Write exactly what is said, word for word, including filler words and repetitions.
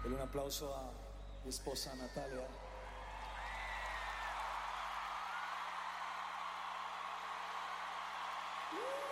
Dale un aplauso a mi esposa Natalia. Uh.